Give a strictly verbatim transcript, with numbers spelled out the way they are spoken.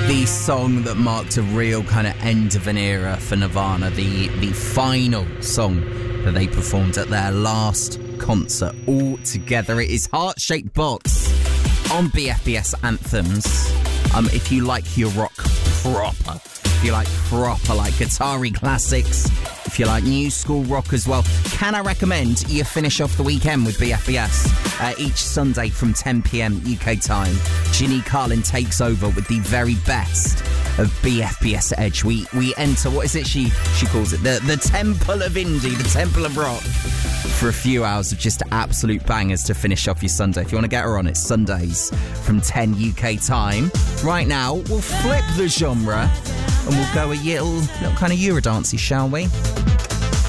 The song that marked a real kind of end of an era for Nirvana, the, the final song that they performed at their last concert all together. It is Heart-Shaped Box on B F B S Anthems. Um, if you like your rock proper, if you like proper, like guitar-y classics, if you like new school rock as well, can I recommend you finish off the weekend with B F B S? Uh, each Sunday from ten p.m. U K time, Ginny Carlin takes over with the very best of B F B S Edge. We we enter, what is it she she calls it? The, the Temple of Indie, the Temple of Rock, for a few hours of just absolute bangers to finish off your Sunday. If you want to get her on, it's Sundays from ten U K time. Right now, we'll flip the genre and we'll go a little, little kind of Eurodancey, shall we?